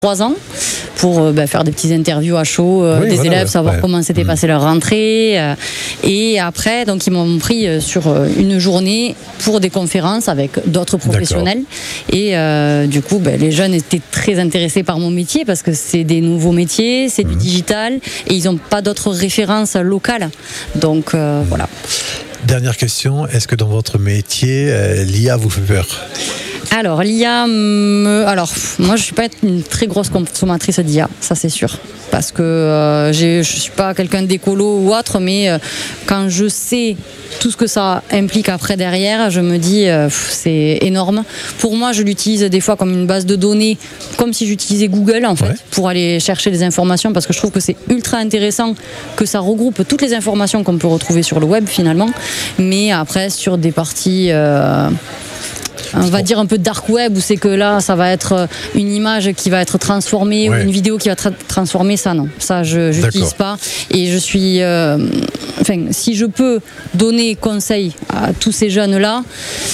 3 ans pour faire des petites interviews à chaud des élèves, savoir comment s'était passée leur rentrée. Et après, donc, ils m'ont pris sur une journée pour des conférences avec d'autres professionnels. Et du coup, les jeunes étaient très intéressés par mon métier parce que c'est des nouveaux métiers, c'est du digital et ils n'ont pas d'autres références locales. Donc voilà. Dernière question, est-ce que dans votre métier, l'IA vous fait peur ? Alors, l'IA, moi je ne suis pas une très grosse consommatrice d'IA, ça c'est sûr. Parce que je ne suis pas quelqu'un d'écolo ou autre, mais quand je sais tout ce que ça implique après derrière, je me dis c'est énorme. Pour moi, je l'utilise des fois comme une base de données, comme si j'utilisais Google en fait, pour aller chercher des informations, parce que je trouve que c'est ultra intéressant que ça regroupe toutes les informations qu'on peut retrouver sur le web finalement, mais après sur des parties... on va dire un peu dark web, où c'est que là ça va être une image qui va être transformée ou une vidéo qui va être transformée, ça non, ça je n'utilise pas. Et je suis si je peux donner conseil à tous ces jeunes là,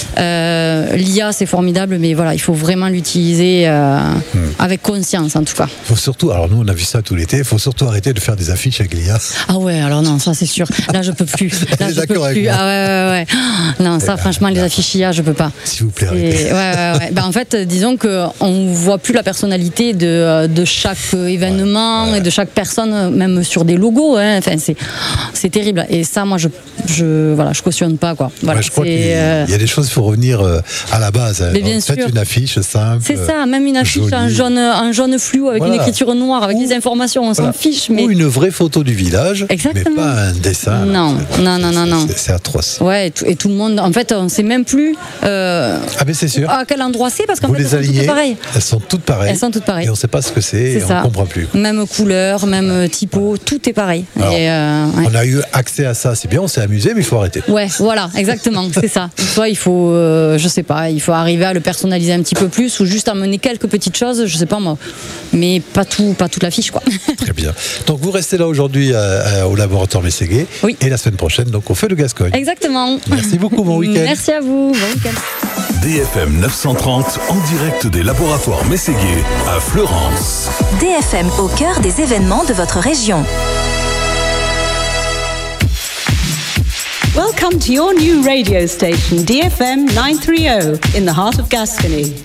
l'IA c'est formidable, mais voilà, il faut vraiment l'utiliser avec conscience en tout cas. Faut surtout, alors nous on a vu ça tout l'été, il faut surtout arrêter de faire des affiches avec l'IA. Ah ouais, alors non, ça c'est sûr, là je peux plus, là je peux plus. Ah ouais. Non, ça franchement les affiches IA je peux pas. S'il vous plaît. En fait, disons qu'on ne voit plus la personnalité de chaque événement et de chaque personne, même sur des logos. Enfin, c'est terrible. Et ça, moi, je cautionne pas, quoi. Voilà, je crois qu'il y a des choses, il faut revenir à la base. Mais bien sûr. Faites une affiche simple. C'est ça, même une affiche en jaune fluo avec une écriture noire, avec des informations, on s'en fiche. Mais... Ou une vraie photo du village, mais pas un dessin. Non. C'est atroce. Ouais, et tout le monde, en fait, on ne sait même plus. Mais c'est sûr. À quel endroit c'est, parce qu'en fait, elles sont toutes pareilles. Et on ne sait pas ce que c'est, et on ne comprend plus. Même couleur, même typo, tout est pareil. Alors, on a eu accès à ça, c'est bien, on s'est amusé, mais il faut arrêter. Ouais, voilà, exactement, c'est ça. Soit il faut, je sais pas, il faut arriver à le personnaliser un petit peu plus, ou juste amener quelques petites choses, je sais pas moi, mais pas toute la fiche, quoi. Très bien. Donc vous restez là aujourd'hui au laboratoire Mességuet, et la semaine prochaine, donc au Feu de Gascogne. Exactement. Merci beaucoup, bon week-end. Merci à vous, bon week-end. DFM 930 en direct des laboratoires Mességuet à Fleurance. DFM au cœur des événements de votre région. Welcome to your new radio station, DFM 930, in the heart of Gascony.